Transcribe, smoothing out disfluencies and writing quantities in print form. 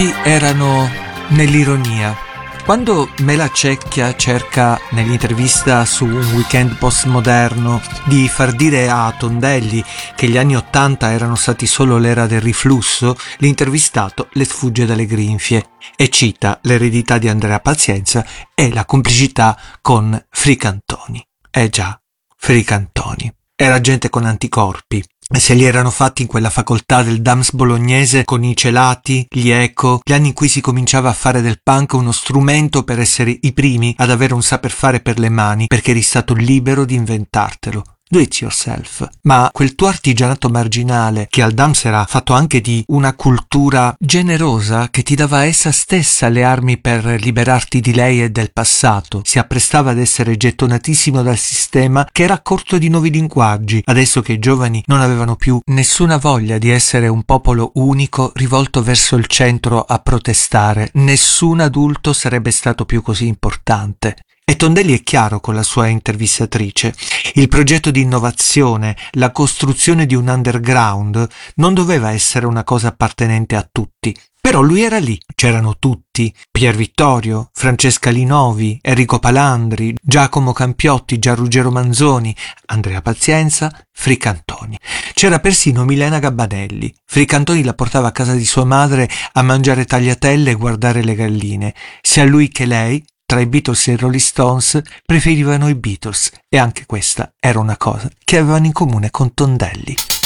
erano nell'ironia. Quando Mela Cecchia cerca nell'intervista su un weekend postmoderno di far dire a Tondelli che gli anni '80 erano stati solo l'era del riflusso, l'intervistato le sfugge dalle grinfie e cita l'eredità di Andrea Pazienza e la complicità con Fricantoni. Già, Fricantoni. Era gente con anticorpi. Se li erano fatti in quella facoltà del Dams bolognese con i celati, gli eco, gli anni in cui si cominciava a fare del punk uno strumento per essere i primi ad avere un saper fare per le mani, perché eri stato libero di inventartelo. Do it yourself. Ma quel tuo artigianato marginale, che al Dams era fatto anche di una cultura generosa che ti dava essa stessa le armi per liberarti di lei e del passato, si apprestava ad essere gettonatissimo dal sistema che era corto di nuovi linguaggi, adesso che i giovani non avevano più nessuna voglia di essere un popolo unico rivolto verso il centro a protestare. Nessun adulto sarebbe stato più così importante. E Tondelli è chiaro con la sua intervistatrice. Il progetto di innovazione, la costruzione di un underground non doveva essere una cosa appartenente a tutti. Però lui era lì, c'erano tutti, Pier Vittorio, Francesca Linovi, Enrico Palandri, Giacomo Campiotti, Gianruggero Manzoni, Andrea Pazienza, Fricantoni. C'era persino Milena Gabbanelli. Fricantoni la portava a casa di sua madre a mangiare tagliatelle e guardare le galline. Sia lui che lei, tra i Beatles e i Rolling Stones, preferivano i Beatles, e anche questa era una cosa che avevano in comune con Tondelli.